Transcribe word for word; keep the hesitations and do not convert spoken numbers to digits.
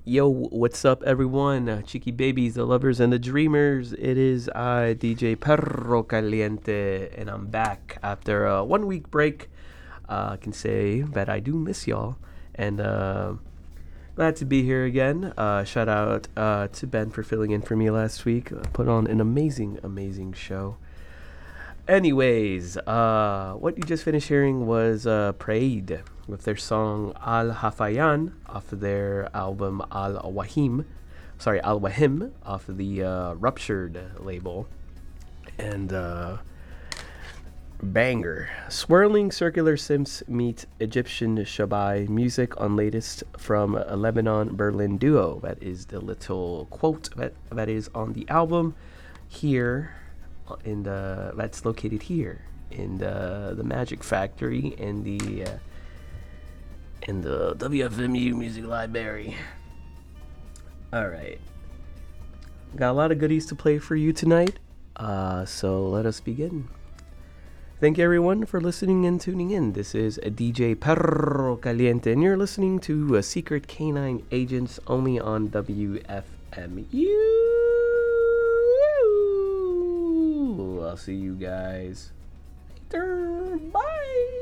Yo, what's up, everyone? Uh, cheeky babies, the lovers, and the dreamers. It is I, D J Perro Caliente, and I'm back after a one week break. Uh, I can say that I do miss y'all, and uh, glad to be here again. Uh, shout out uh, to Ben for filling in for me last week. Uh, put on an amazing, amazing show. Anyways, uh, what you just finished hearing was uh, Praid with their song Al Hafayan off of their album Al Wahim. Sorry, Al Wahim off of the uh, Ruptured label. And uh, banger. Swirling circular synths meet Egyptian Shabai music on latest from a Lebanon Berlin duo. That is the little quote that, that is on the album here in the that's located here in the the Magic Factory in the uh, in the W F M U Music Library. All right, got a lot of goodies to play for you tonight. Uh, so let us begin. Thank you everyone for listening and tuning in. This is a D J Perro Caliente, and you're listening to uh, Secret Canine Agents only on W F M U. I'll see you guys later. Bye.